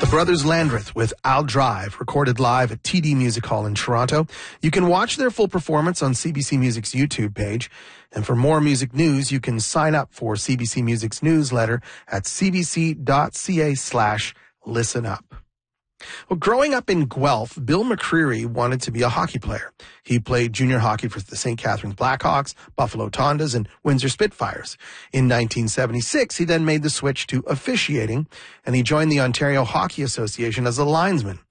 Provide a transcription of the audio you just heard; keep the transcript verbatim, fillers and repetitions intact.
Brothers Landreth with I'll Drive, recorded live at T D Music Hall in Toronto. You can watch their full performance on C B C Music's YouTube page. And for more music news, you can sign up for C B C Music's newsletter at cbc.ca slash listen up. Well, growing up in Guelph, Bill McCreary wanted to be a hockey player. He played junior hockey for the Saint Catharines Blackhawks, Buffalo Tondas, and Windsor Spitfires. In nineteen seventy-six, he then made the switch to officiating, and he joined the Ontario Hockey Association as a linesman.